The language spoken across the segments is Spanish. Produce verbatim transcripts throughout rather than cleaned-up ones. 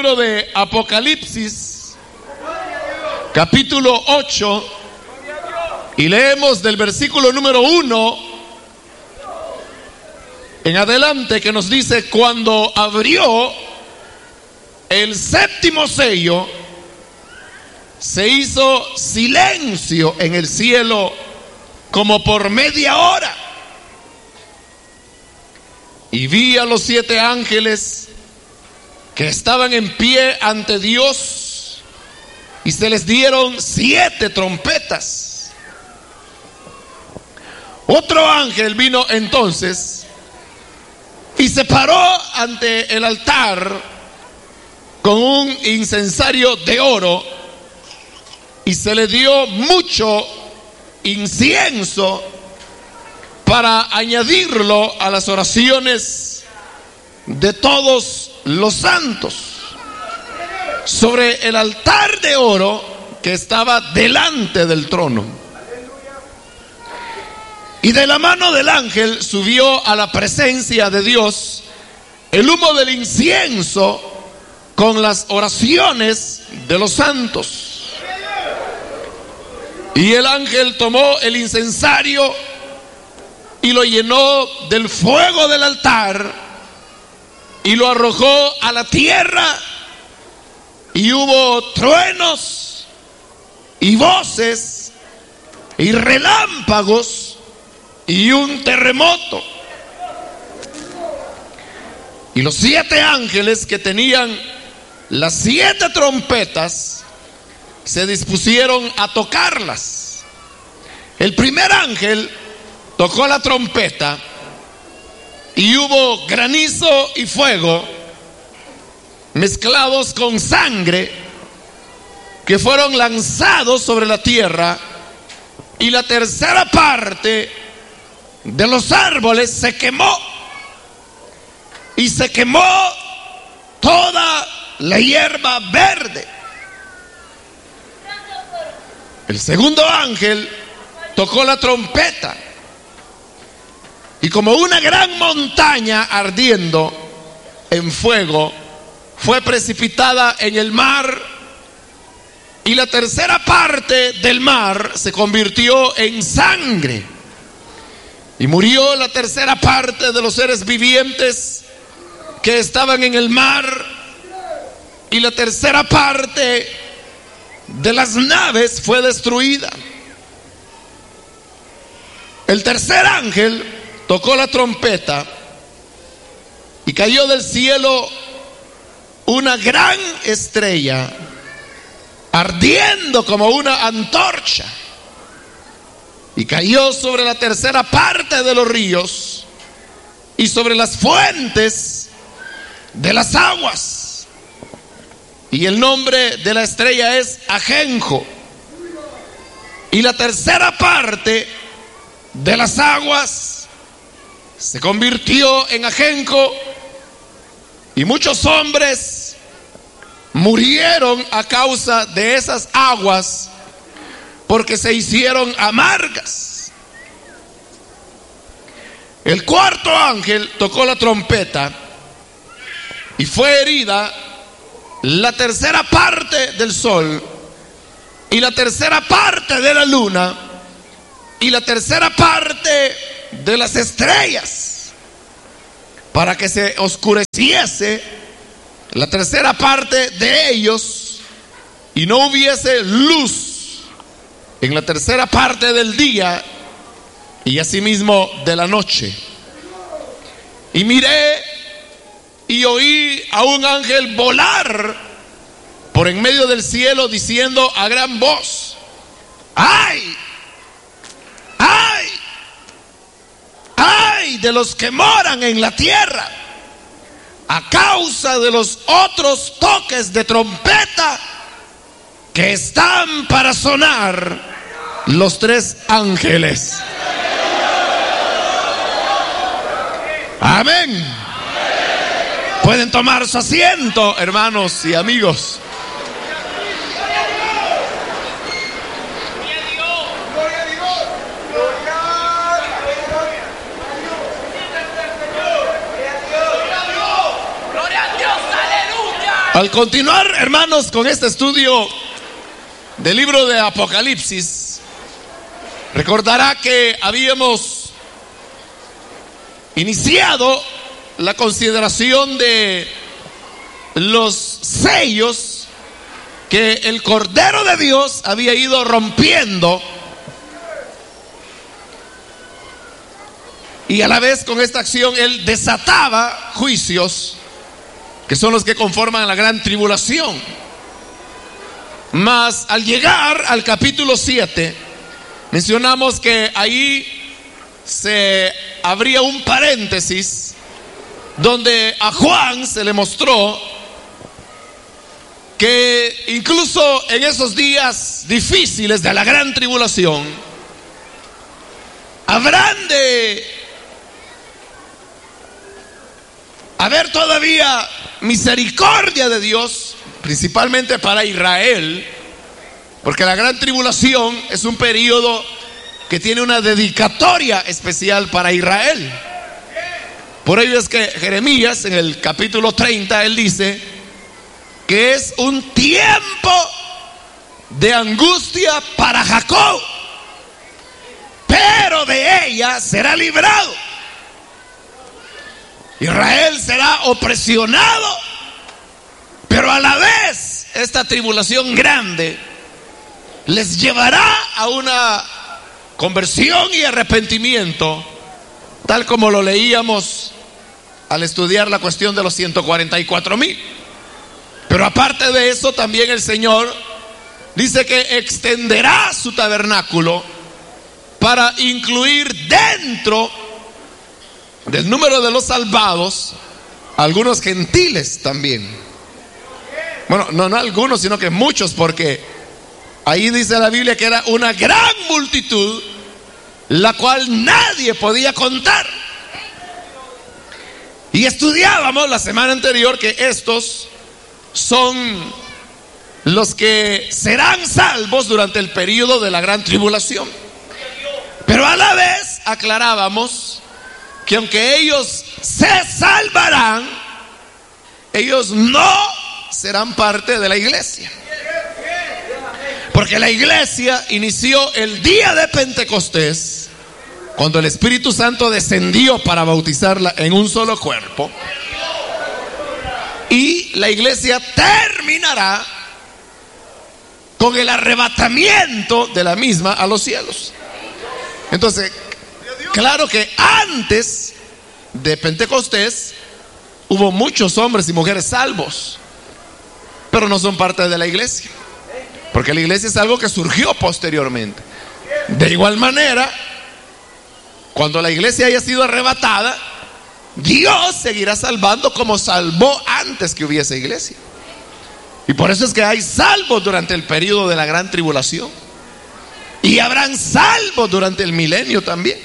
libro de Apocalipsis, capítulo ocho, y leemos del versículo número uno en adelante, que nos dice: cuando abrió el séptimo sello, se hizo silencio en el cielo como por media hora. Y vi a los siete ángeles que estaban en pie ante Dios, y se les dieron siete trompetas. Otro ángel vino entonces y se paró ante el altar con un incensario de oro, y se le dio mucho incienso para añadirlo a las oraciones de todos los santos, sobre el altar de oro que estaba delante del trono. Y de la mano del ángel subió a la presencia de Dios el humo del incienso con las oraciones de los santos. Y el ángel tomó el incensario y lo llenó del fuego del altar y lo arrojó a la tierra, y hubo truenos y voces y relámpagos y un terremoto. Y los siete ángeles que tenían las siete trompetas se dispusieron a tocarlas. El primer ángel tocó la trompeta y hubo granizo y fuego mezclados con sangre que fueron lanzados sobre la tierra, y la tercera parte de los árboles se quemó, y se quemó toda la hierba verde. El segundo ángel tocó la trompeta, y como una gran montaña ardiendo en fuego fue precipitada en el mar, y la tercera parte del mar se convirtió en sangre, y murió la tercera parte de los seres vivientes que estaban en el mar, y la tercera parte de las naves fue destruida. El tercer ángel tocó la trompeta, y cayó del cielo una gran estrella, ardiendo como una antorcha, y cayó sobre la tercera parte de los ríos y sobre las fuentes de las aguas. Y el nombre de la estrella es Ajenjo. Y la tercera parte de las aguas se convirtió en ajenjo, y muchos hombres murieron a causa de esas aguas, porque se hicieron amargas. El cuarto ángel tocó la trompeta, y fue herida la tercera parte del sol, y la tercera parte de la luna, y la tercera parte de las estrellas, para que se oscureciese la tercera parte de ellos, y no hubiese luz en la tercera parte del día, y asimismo de la noche. Y miré y oí a un ángel volar por en medio del cielo, diciendo a gran voz: ¡ay! ¡ay! ¡ay de los que moran en la tierra, a causa de los otros toques de trompeta que están para sonar los tres ángeles! Amén. Pueden tomar su asiento, hermanos y amigos. Al continuar, hermanos, con este estudio del libro de Apocalipsis, recordará que habíamos iniciado la consideración de los sellos que el Cordero de Dios había ido rompiendo, y a la vez con esta acción él desataba juicios que son los que conforman la gran tribulación. Mas al llegar al capítulo siete, mencionamos que ahí se abría un paréntesis donde a Juan se le mostró que incluso en esos días difíciles de la gran tribulación habrán de haber todavía misericordia de Dios, principalmente para Israel, porque la gran tribulación es un periodo que tiene una dedicatoria especial para Israel. Por ello es que Jeremías en el capítulo treinta él dice que es un tiempo de angustia para Jacob, pero de ella será librado. Israel será opresionado, pero a la vez esta tribulación grande les llevará a una conversión y arrepentimiento, tal como lo leíamos al estudiar la cuestión de los ciento cuarenta y cuatro mil. Pero aparte de eso, también el Señor dice que extenderá su tabernáculo para incluir dentro del número de los salvados algunos gentiles también. Bueno, no, no algunos, sino que muchos, porque ahí dice la Biblia que era una gran multitud, la cual nadie podía contar. Y estudiábamos la semana anterior que estos son los que serán salvos durante el periodo de la gran tribulación. Pero a la vez aclarábamos que aunque ellos se salvarán, ellos no serán parte de la iglesia, porque la iglesia inició el día de Pentecostés, cuando el Espíritu Santo descendió para bautizarla en un solo cuerpo, y la iglesia terminará con el arrebatamiento de la misma a los cielos. Entonces, claro que antes de Pentecostés hubo muchos hombres y mujeres salvos, pero no son parte de la iglesia, porque la iglesia es algo que surgió posteriormente. De igual manera, cuando la iglesia haya sido arrebatada, Dios seguirá salvando como salvó antes que hubiese iglesia. Y por eso es que hay salvos durante el periodo de la gran tribulación, y habrán salvos durante el milenio también.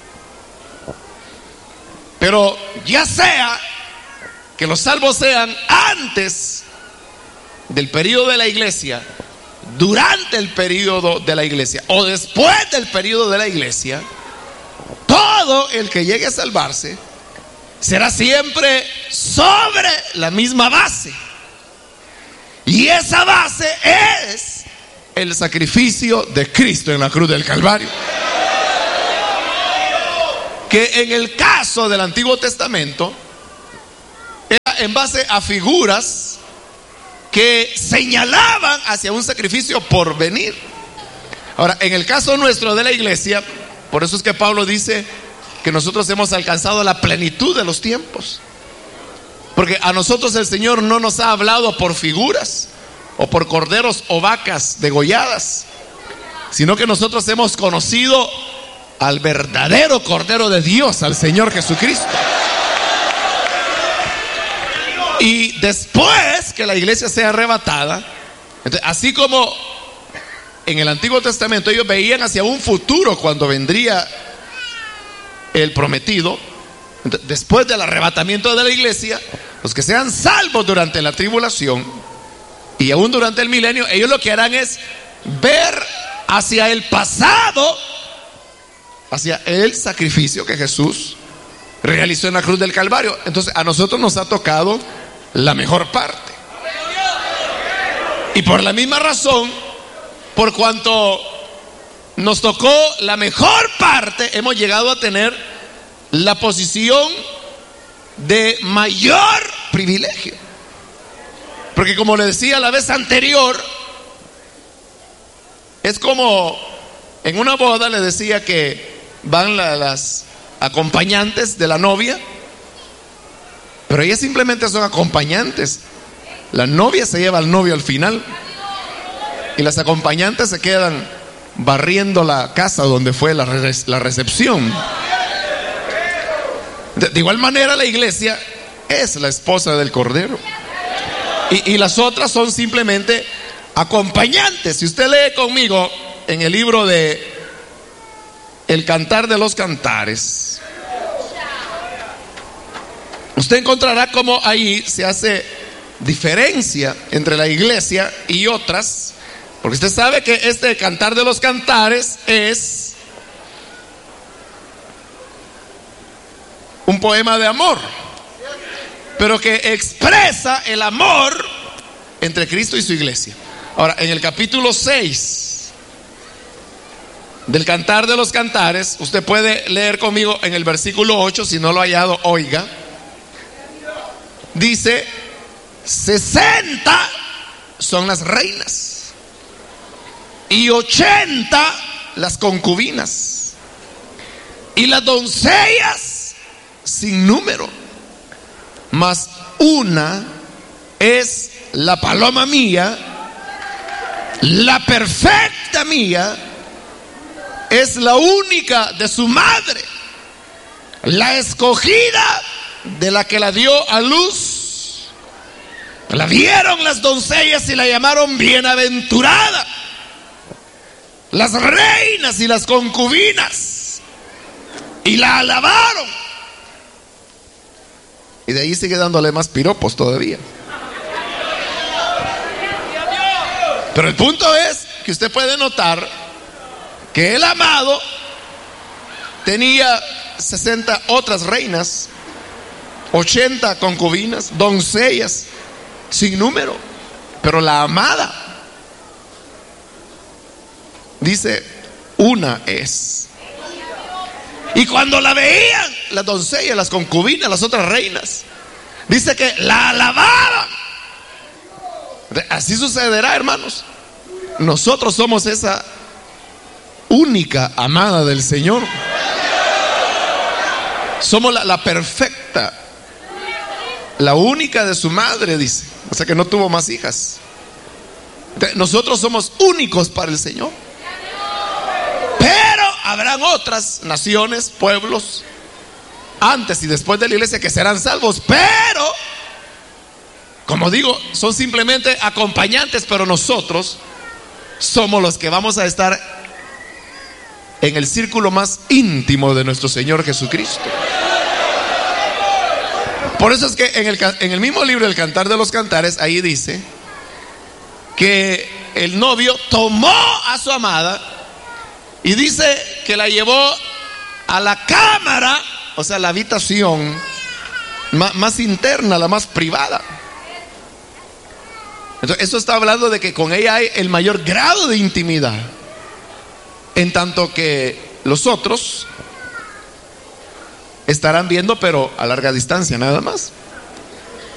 Pero ya sea que los salvos sean antes del periodo de la iglesia, durante el periodo de la iglesia o después del periodo de la iglesia, todo el que llegue a salvarse será siempre sobre la misma base. Y esa base es el sacrificio de Cristo en la cruz del Calvario, que en el caso del Antiguo Testamento era en base a figuras que señalaban hacia un sacrificio por venir. Ahora, en el caso nuestro de la iglesia, por eso es que Pablo dice que nosotros hemos alcanzado la plenitud de los tiempos, porque a nosotros el Señor no nos ha hablado por figuras o por corderos o vacas degolladas, sino que nosotros hemos conocido al verdadero Cordero de Dios, al Señor Jesucristo. Y después que la iglesia sea arrebatada, entonces, así como en el Antiguo Testamento ellos veían hacia un futuro cuando vendría el prometido, entonces, después del arrebatamiento de la iglesia, los que sean salvos durante la tribulación y aún durante el milenio, ellos lo que harán es ver hacia el pasado, hacia el sacrificio que Jesús realizó en la cruz del Calvario. Entonces a nosotros nos ha tocado la mejor parte. Y por la misma razón, por cuanto nos tocó la mejor parte, hemos llegado a tener la posición de mayor privilegio. Porque como le decía la vez anterior, es como en una boda le decía que van la, las acompañantes de la novia, pero ellas simplemente son acompañantes. La novia se lleva al novio al final y las acompañantes se quedan barriendo la casa donde fue la, re la recepción. De, de igual manera la iglesia es la esposa del Cordero y, y las otras son simplemente acompañantes. Si usted lee conmigo en el libro de El Cantar de los Cantares, usted encontrará cómo ahí se hace diferencia entre la iglesia y otras, porque usted sabe que este Cantar de los Cantares es un poema de amor, pero que expresa el amor entre Cristo y su iglesia. Ahora, en el capítulo seis del Cantar de los Cantares, usted puede leer conmigo en el versículo ocho, si no lo ha hallado, oiga. Dice: sesenta son las reinas y ochenta las concubinas, y las doncellas sin número, mas una es la paloma mía, la perfecta mía, es la única de su madre, la escogida de la que la dio a luz. La vieron las doncellas y la llamaron bienaventurada, las reinas y las concubinas, y la alabaron. Y de ahí sigue dándole más piropos todavía. Pero el punto es que usted puede notar que el amado tenía sesenta otras reinas, ochenta concubinas, doncellas sin número, pero la amada, dice, una es. Y cuando la veían las doncellas, las concubinas, las otras reinas, dice que la alababan. Así sucederá, hermanos. Nosotros somos esa única amada del Señor. Somos la, la perfecta, la única de su madre, dice. O sea que no tuvo más hijas. Nosotros somos únicos para el Señor. Pero habrán otras naciones, pueblos, antes y después de la iglesia, que serán salvos. Pero, como digo, son simplemente acompañantes. Pero nosotros somos los que vamos a estar en el círculo más íntimo de nuestro Señor Jesucristo. Por eso es que en el, en el mismo libro del Cantar de los Cantares, ahí dice que el novio tomó a su amada y dice que la llevó a la cámara, o sea, la habitación más, más interna, la más privada. Entonces, eso está hablando de que con ella hay el mayor grado de intimidad, en tanto que los otros estarán viendo, pero a larga distancia, nada más.